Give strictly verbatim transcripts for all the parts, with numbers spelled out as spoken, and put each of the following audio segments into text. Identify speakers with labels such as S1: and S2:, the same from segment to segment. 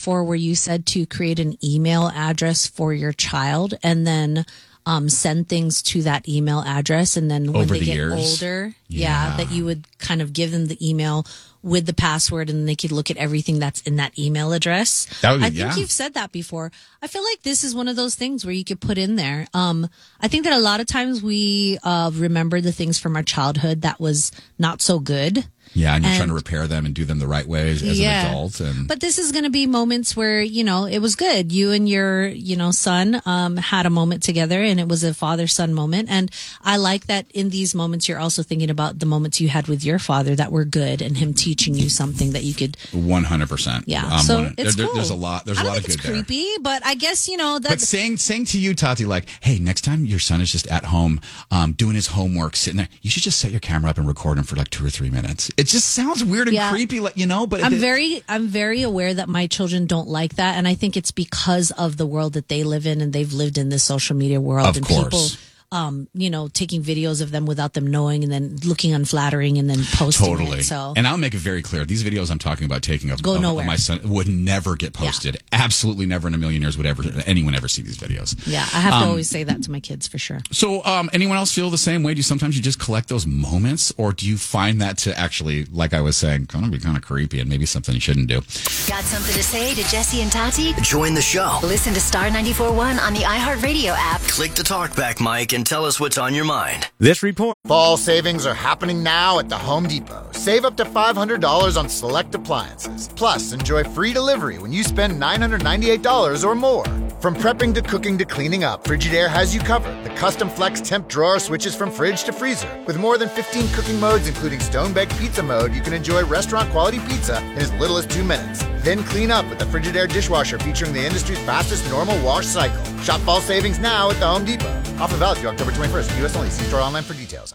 S1: before where you said to create an email address for your child and then um, send things to that email address. And then when
S2: Over
S1: they
S2: the
S1: get
S2: years?
S1: older,
S2: Yeah.
S1: yeah, that you would kind of give them the email with the password and they could look at everything that's in that email address.
S2: That would be-
S1: I think
S2: yeah.
S1: you've said that before. I feel like this is one of those things where you could put in there. Um, I think that a lot of times we uh, remember the things from our childhood that was not so good.
S2: Yeah, and you're
S1: And-
S2: trying to repair them and do them the right way as, as
S1: Yeah.
S2: an adult. And
S1: But this is going to be moments where, you know, it was good. You and your, you know, son um, had a moment together and it was a father-son moment. And I like that in these moments, you're also thinking about the moments you had with your father that were good and him teaching you something that you could.
S2: one hundred percent.
S1: Yeah.
S2: Um,
S1: so
S2: one-
S1: it's
S2: there-
S1: cool.
S2: There's a lot. There's
S1: I
S2: a
S1: don't
S2: lot of
S1: think
S2: good
S1: it's
S2: there.
S1: creepy, but I guess, you know, that.
S2: But saying saying to you, Tati, like, hey, next time your son is just at home um, doing his homework, sitting there, you should just set your camera up and record him for like two or three minutes. It just sounds weird and
S1: Yeah.
S2: creepy, like, you know. But
S1: I'm
S2: it-
S1: very, I'm very aware that my children don't like that, and I think it's because of the world that they live in, and they've lived in this social media world,
S2: Of
S1: and
S2: course.
S1: people, um, you know, taking videos of them without them knowing, and then looking unflattering, and then posting
S2: Totally.
S1: it. So,
S2: And I'll make it very clear: these videos I'm talking about taking of,
S1: Go
S2: of- of
S1: nowhere.
S2: my son would never get posted. Absolutely never in a million years would ever anyone ever see these videos.
S1: yeah, I have to
S2: Um,
S1: always say that to my kids for sure.
S2: So, um, anyone else feel the same way? Do you sometimes you just collect those moments, or do you find that to actually, like I was saying, kind of be kind of creepy and maybe something you shouldn't do?
S3: Got something to say to Jesse and Tati?
S4: Join the show.
S3: Listen to Star ninety-four point one on the iHeartRadio app.
S4: Click the talkback mic and tell us what's on your mind.
S5: This report.
S6: Fall savings are happening now at the Home Depot. Save up to five hundred dollars on select appliances. Plus, enjoy free delivery when you spend nine hundred ninety-eight dollars or more. From prepping to cooking to cleaning up, Frigidaire has you covered. The custom flex temp drawer switches from fridge to freezer. With more than fifteen cooking modes, including stone-baked pizza mode, you can enjoy restaurant-quality pizza in as little as two minutes. Then clean up with the Frigidaire dishwasher featuring the industry's fastest normal wash cycle. Shop fall savings now at the Home Depot. Offer valid through October twenty-first. U S only. See store online for details.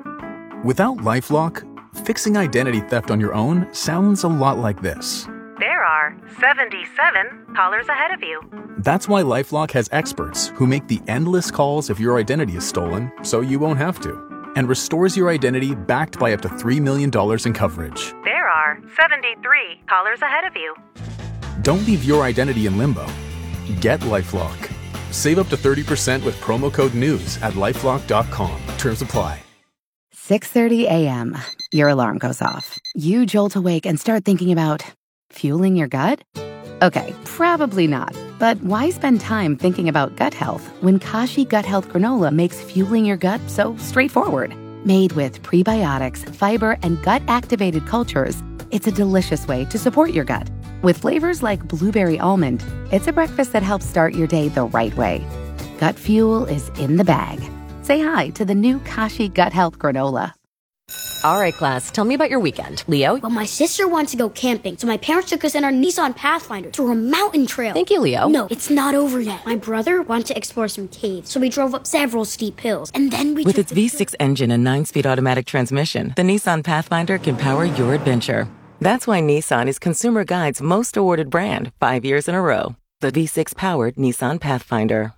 S7: Without LifeLock, fixing identity theft on your own sounds a lot like this.
S8: There are seventy-seven callers ahead of you.
S7: That's why LifeLock has experts who make the endless calls if your identity is stolen, so you won't have to, and restores your identity backed by up to three million dollars in coverage.
S8: There are seventy-three callers ahead of you.
S7: Don't leave your identity in limbo. Get LifeLock. Save up to thirty percent with promo code NEWS at lifelock dot com. Terms apply.
S9: six thirty a.m. Your alarm goes off. You jolt awake and start thinking about fueling your gut? Okay, probably not. But why spend time thinking about gut health when Kashi Gut Health Granola makes fueling your gut so straightforward? Made with prebiotics, fiber, and gut-activated cultures, it's a delicious way to support your gut. With flavors like blueberry almond, it's a breakfast that helps start your day the right way. Gut fuel is in the bag. Say hi to the new Kashi Gut Health Granola.
S10: All right, class, tell me about your weekend. Leo?
S11: Well, my sister wanted to go camping, so my parents took us in our Nissan Pathfinder through a mountain trail.
S10: Thank you, Leo.
S11: No, it's not over yet. My brother wanted to explore some caves, so we drove up several steep hills, and then we
S12: With
S11: took
S12: its
S11: the-
S12: V six engine and nine-speed automatic transmission, the Nissan Pathfinder can power your adventure. That's why Nissan is Consumer Guide's most awarded brand, five years in a row. The V six-powered Nissan Pathfinder.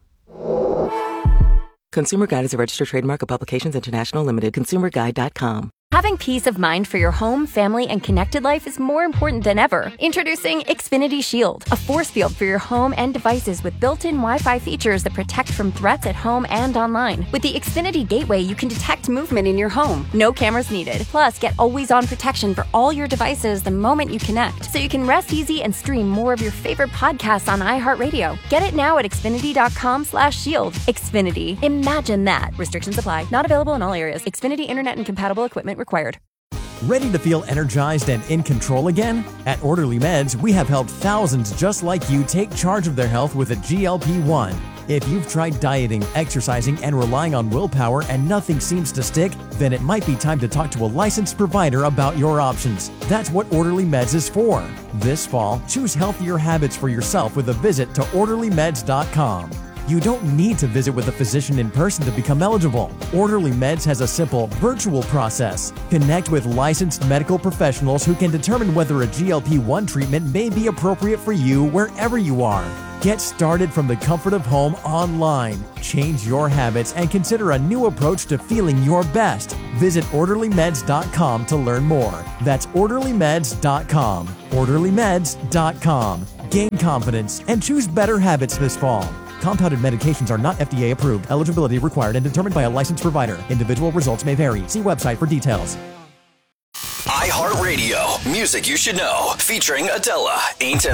S12: Consumer Guide is a registered trademark of Publications International Limited. consumer guide dot com.
S13: Having peace of mind for your home, family, and connected life is more important than ever. Introducing Xfinity Shield, a force field for your home and devices with built-in Wi-Fi features that protect from threats at home and online. With the Xfinity Gateway, you can detect movement in your home. No cameras needed. Plus, get always-on protection for all your devices the moment you connect, so you can rest easy and stream more of your favorite podcasts on iHeartRadio. Get it now at xfinity dot com slash shield. Xfinity. Imagine that. Restrictions apply. Not available in all areas. Xfinity Internet and compatible equipment required.
S14: Ready to feel energized and in control again? At Orderly Meds, we have helped thousands just like you take charge of their health with a G L P one. If you've tried dieting, exercising, and relying on willpower and nothing seems to stick, then it might be time to talk to a licensed provider about your options. That's what Orderly Meds is for. This fall, choose healthier habits for yourself with a visit to orderly meds dot com. You don't need to visit with a physician in person to become eligible. Orderly Meds has a simple virtual process. Connect with licensed medical professionals who can determine whether a G L P one treatment may be appropriate for you wherever you are. Get started from the comfort of home online. Change your habits and consider a new approach to feeling your best. Visit orderly meds dot com to learn more. That's orderly meds dot com. orderly meds dot com. gain confidence, and choose better habits this fall. Compounded medications are not F D A approved. Eligibility required and determined by a licensed provider. Individual results may vary. See website for details.
S4: iHeartRadio, music you should know, featuring Adela. Ain't